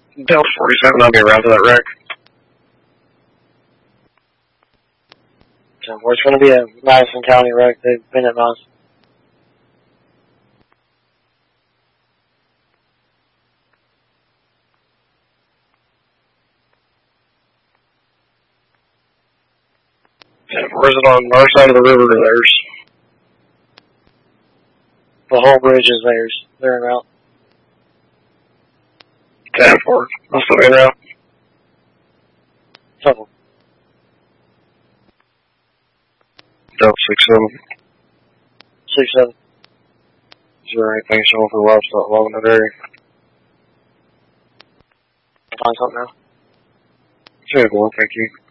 Delta 47, I'll be around to that wreck. So it's going to be a Madison County wreck. They've been at Madison. Where's it on our side of the river or theirs? The whole bridge is theirs. They're en route. 10-4. I'll still be en route. Trouble. Delta 67. 6-7. Is there anything showing for livestock along that area? Find something now. Say, well, thank you.